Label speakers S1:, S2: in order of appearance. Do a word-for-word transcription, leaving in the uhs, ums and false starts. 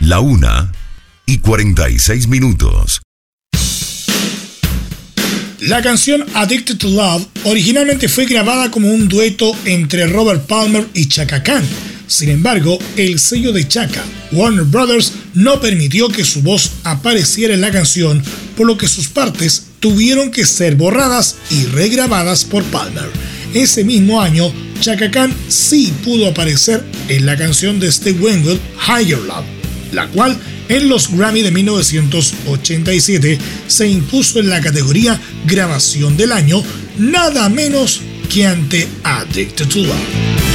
S1: La una y cuarenta y seis minutos.
S2: La canción Addicted to Love originalmente fue grabada como un dueto entre Robert Palmer y Chaka Khan. Sin embargo, el sello de Chaka, Warner Brothers, no permitió que su voz apareciera en la canción, por lo que sus partes tuvieron que ser borradas y regrabadas por Palmer. Ese mismo año, Chaka Khan sí pudo aparecer en la canción de Steve Winwood, Higher Love, la cual en los Grammy de mil novecientos ochenta y siete se impuso en la categoría Grabación del Año, nada menos que ante Addicted to Love.